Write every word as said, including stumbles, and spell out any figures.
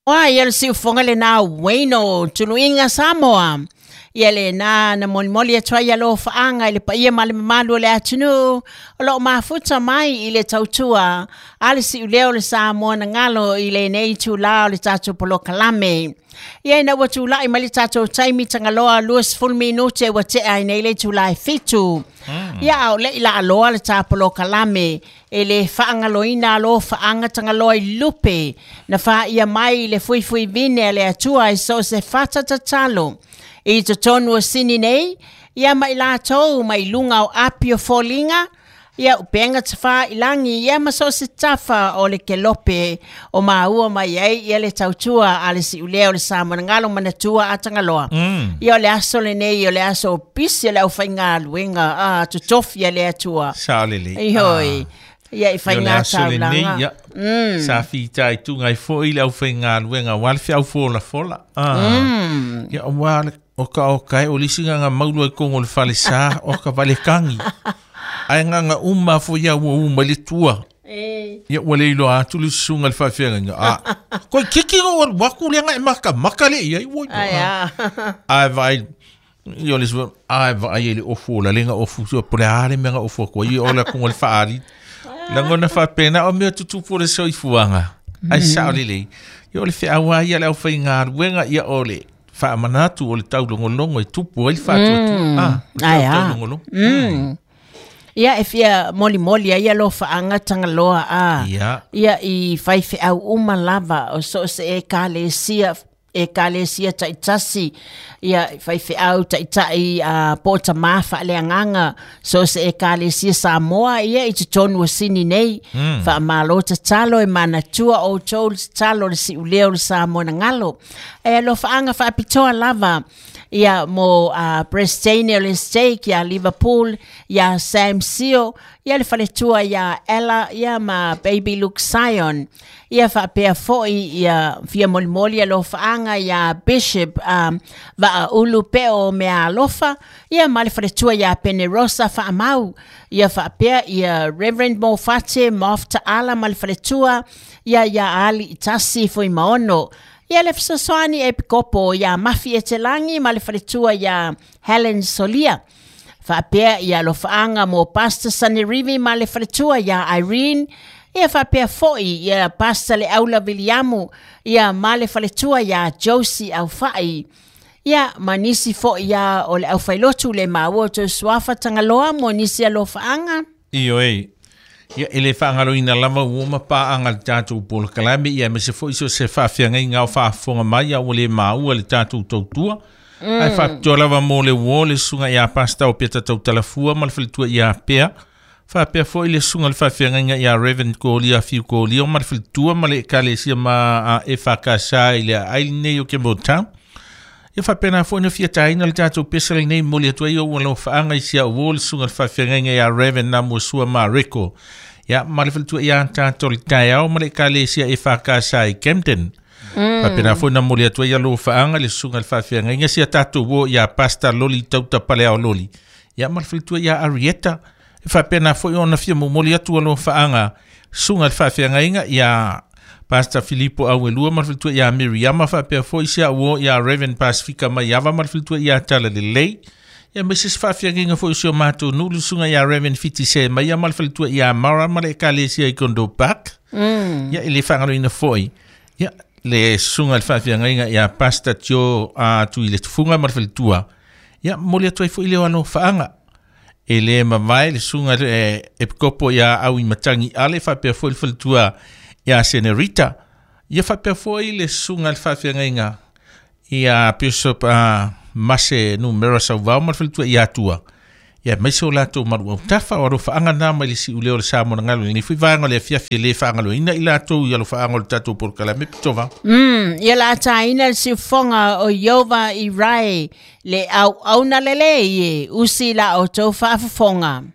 Wa ia le siufoga lenā uaino tuluiga Samoa. Ia le nā na molimoli atua ia lo faaga i le paia ma le mamalu o le atunu o loo mafuta mai i le tautua a le siʻulea o le Samoa na galo i le nei tulā o le tatou polokalame. Ia ina ua tulaʻi ma le tatou taimi tagaloa luasefulu minute ua tea ai nei le tulae fitu. Ia o leʻi laaloa le tapolokalame e le faagaloina alo faaga tagaloa i lupe na faia mai i le fuifui vine a le atua i so se fata tatalo. I totonu o sini nei, ia mai latou mai lunga o api o folinga, ia upenga tafa ilangi, ia maso se tafa o le kelope o maua mai ai, ia le tautua a le siulea o le Samoa ngalo manatua atangaloa. Mm. Ia o le aso le nei, o le aso o pisi le au whainga luenga, a tutofia le atua. Saolele. Ihoi. Ia i whainga taulanga. Mm. Sa fita i tunga i fo i le au whainga luenga, walfi au fola fola. Mm. Ia o wale. O ka o kai o lisinga nga maulu e kongo le fale sa o ka vale kangi. Ai nga nga umma fo ia ua umma le tua. Ia wale ilo a tulu sunga le whawhianga nga. A, koi kiki o waku le nga e maka, maka le ia i woi. Ai vai, ia le sua, ai vai ele ofu o la lenga ofu, sua pole aale menga ofu a kua, ia o la kongo le whaari. Langona whapena o mea tutupu le soi fuanga. Ai sao le le. Ia o le whiawa ia le au whai ngā ruenga ia o le. Fa manatu o le tau longolongo e tupu ai fa tutu ah ai ah mm ia e fia moli moli ia lo fa anga tangaloa ah ia i fai fe au uma lava o so se e kalesia e kalesia taitasi ia fai fe au taitai a pota mafa le nganga so se e kalesia Samoa ia i tonu sini nei fa malo talo e manatua o tol talo le si uleo le Samoa ngalo e lo fa anga fa pitoa lava ia mo a uh, Prestane le steak ia Liverpool ia Sam Seo ia le faletua ia Ella ia ma Baby Luke Sion ia fa pea foi ia fia molimoli lo fa anga ia Bishop um, va ulu peo mea lofa ia ma le faletua ia Penerosa fa mau ia fa pea ia Reverend Mofate Mofta ala ma le faletua ia ia Ali Itasi foi maono. Ia le fisaswani e pikopo ia mafi e telangi ma le faletua ia Helen Solia. Whapea ia lo faanga mo Pastor Sanerivi ma le faletua ia Irene. Ia whapea foi ia Pastor le Aula Viliamu ia ma le faletua ia Josie Aufai. Ia manisi foi ia o le Aufailotu le maua to swafa tangaloa mo nisi a lo faanga. Iyo ei. Ia ele whaangalo ina lama uoma pa anga le tātou pola kalame ia me se fo iso se whawhianga i ngau whaafonga mai a ole maua le tātou tautua. Mm. Ai whapitoa lava mo le uo le sunga ia pasta o pia tātou talafua ma le whalitua ia pea. Whapea fo i le sunga le whawhianga ia Reverend Kolia Fiu Kolia ma le whalitua ma le kalesia ma a e whakasa i le aile o ke motau. Ia whapena fo ina fia taina le tātou pesa le nei moli atua i o walo whaanga i sia uo le sunga le whawhianga ia Reverend na mua ma reko. Ia malefalitua ia tātou le tai au ma le kalesia e whakasa i Camden. Whapena fo ina moli atua ia lo whaanga le sunga le whawhianga inga sia tātou uo ia pasta loli tauta pale au loli. Ia malefalitua ia Arieta. Whapena fo i ona fia mo moli atua lo whaanga sunga le whawhianga inga ia Pastor Filippo Awelua marfiltua ia Miriama whapea fo isia uo ia Reverend Pacifica Maiava marfiltua ia tala le lei. Ia Missus Whawhianginga fo isio mātou nulu sunga ia Reverend Fitise Maia marfiltua ia Mara male kalesia i Kondo Park. Mm. Ia ili whangaro ina foi. Ia le sunga le whawhianginga ia Pastor Tio a tui le tufunga marfiltua. Ia moli atuai fo ile wano whaanga. E le mawai le sunga e, e pikopo ia au i matangi ale whapea fo ili whalitua ia Senorita, ia whapea foi le sunga le whawhiangainga ia Bishop uh, Mase numera sauvau marwhilitua ia atua. Ia maiso lato maru au tafa o ro whaanga nā mai le si uleo le Samoa ngalo. Ni fui vanga le fiafi le whaangalo ina i lato ia lo whaangalo tato por kala me pitova. Mm, ia la ta ina si fonga o Yova i rai le au au na lele ie usi la o tau whaafafonga.